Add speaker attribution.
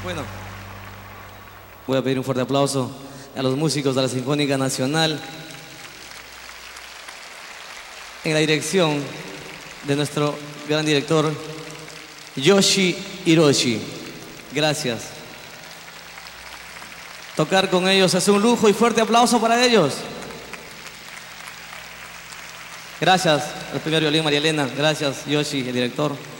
Speaker 1: Bueno, voy a pedir un fuerte aplauso a los músicos de la Sinfónica Nacional en la dirección de nuestro gran director Yoshi Hiroshi. Gracias. Tocar con ellos es un lujo y fuerte aplauso para ellos. Gracias al primer violín María Elena. Gracias Yoshi, el director.